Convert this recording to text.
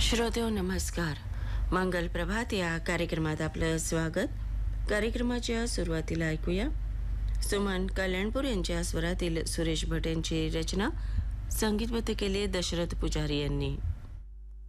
श्रोतेहो नमस्कार. मंगल प्रभात या कार्यक्रमात आपलं स्वागत. कार्यक्रमाच्या सुरुवातीला ऐकूया सुमन कल्याणपूर यांच्या स्वरातील सुरेश भट यांची रचना, संगीतबद्ध केले दशरथ पुजारी यांनी.